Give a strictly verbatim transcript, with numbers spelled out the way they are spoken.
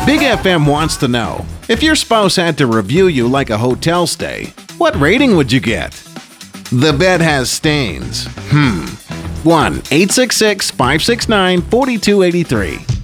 Big F M wants to know, if your spouse had to review you like a hotel stay, what rating would you get? The bed has stains. Hmm. one eight six six, five six nine, four two eight three.